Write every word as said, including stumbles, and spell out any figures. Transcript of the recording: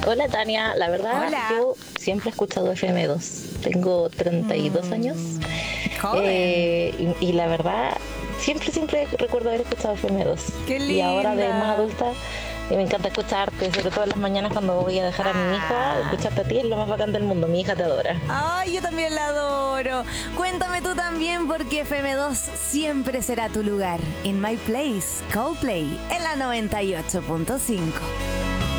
Hola Tania, la verdad Hola. yo siempre he escuchado F M dos. Tengo treinta y dos años Joven. eh, y, y la verdad siempre, siempre recuerdo haber escuchado F M dos. Qué Y ahora de linda. más adulta eh, me encanta escucharte, sobre todo en las mañanas cuando voy a dejar a mi hija. Ah. Escucharte a ti es lo más bacán del mundo, mi hija te adora. Ay, yo también la adoro. Cuéntame tú también porque F M dos siempre será tu lugar. In My Place, Coldplay, en la noventa y ocho punto cinco.